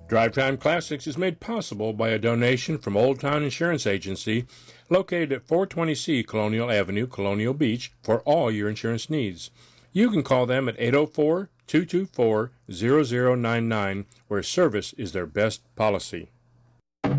Drive Time Classics is made possible by a donation from Old Town Insurance Agency, located at 420C Colonial Avenue, Colonial Beach, for all your insurance needs. You can call them at 804-224-0099, where service is their best policy.